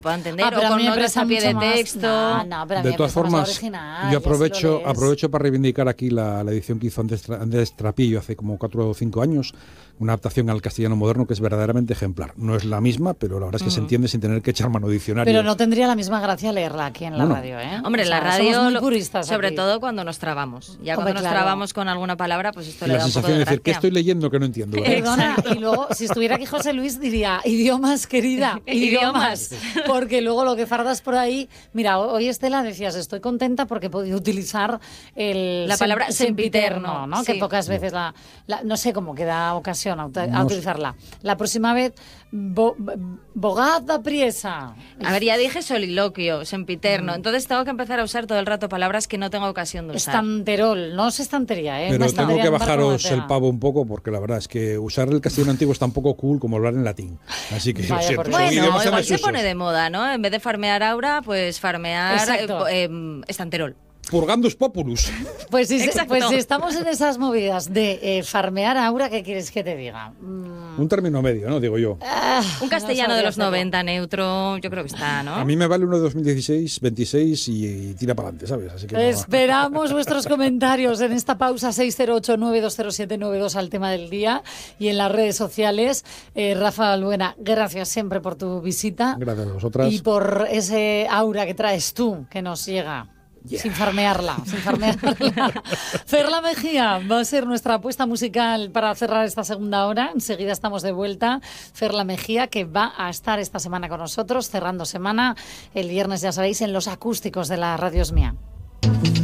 puedo entender, pero o con a mí me notas parece a pie de mucho más. texto. No, pero a mí De me todas parece más formas, original, yo ya si lo lees. aprovecho para reivindicar aquí la edición que hizo Andrés Trapillo hace como 4 o 5 años, una adaptación al castellano moderno que es verdaderamente ejemplar. No es la misma, pero la verdad es que se entiende sin tener que echar mano diccionario. Pero no tendría la misma gracia leerla aquí en la radio, ¿eh? Hombre, O sea, la radio, somos muy puristas sobre aquí. todo cuando nos trabamos. Ya Hombre, cuando nos trabamos con alguna palabra, pues esto Y le la da un poco sensación de de decir, ¿qué gracia. estoy leyendo que no entiendo? ¿verdad? Perdona, y luego, si estuviera aquí José Luis, diría, idiomas, querida, idiomas. Porque luego lo que fardas por ahí... Mira, hoy Estela decías, estoy contenta porque he podido utilizar La palabra sempiterno, ¿no? sí. Que pocas veces no sé cómo queda ocasión a utilizarla. La próxima vez, bogad da priesa. A ver, ya dije soliloquio, sempiterno. Entonces tengo que empezar a usar todo el rato palabras que no tengo ocasión de usar. Estanterol, no es estantería, ¿eh? Pero Una tengo estantería que en barco bajaros no me el pavo un poco porque la verdad es que usar el castellano antiguo es tan poco cool como hablar en latín. Así que lo Vaya siento. por son Dios. Bueno, idiomas en igual se desuso. pone de moda, ¿no? En vez de farmear Aura, pues farmear Exacto. estanterol. Purgandus populus. Pues si Exacto. estamos en esas movidas de farmear a Aura, ¿qué quieres que te diga? Un término medio, ¿no? Digo yo. Un castellano no de sabría los hacerlo. 90, neutro, yo creo que está, ¿no? A mí me vale uno de 2016, 26 y tira para adelante, ¿sabes? Así que no. Esperamos vuestros comentarios en esta pausa 608-920792 al tema del día y en las redes sociales. Rafa Balbuena, gracias siempre por tu visita Gracias a vosotras. y por ese aura que traes tú, que nos llega. Sin farmearla. Ferla Mejía va a ser nuestra apuesta musical para cerrar esta segunda hora. Enseguida estamos de vuelta. Ferla Mejía, que va a estar esta semana con nosotros, cerrando semana el viernes, ya sabéis, en los acústicos de la Radio Es Mía.